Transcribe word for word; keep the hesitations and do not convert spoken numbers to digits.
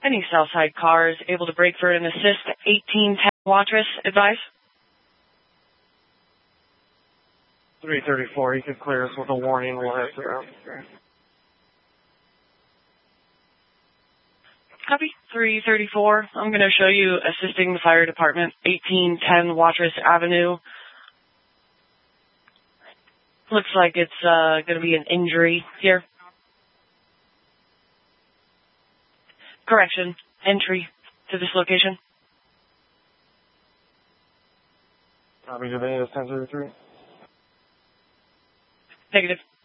Any Southside car is able to brake for an assist. eighteen ten Watrous, advise. three thirty-four, you can clear us with a warning. We'll head through. Copy. three thirty-four. I'm going to show you assisting the fire department. eighteen ten Watrous Avenue. Looks like it's uh, going to be an injury here. Correction. Entry to this location. Copy, do they need a ten thirty-three? Negative.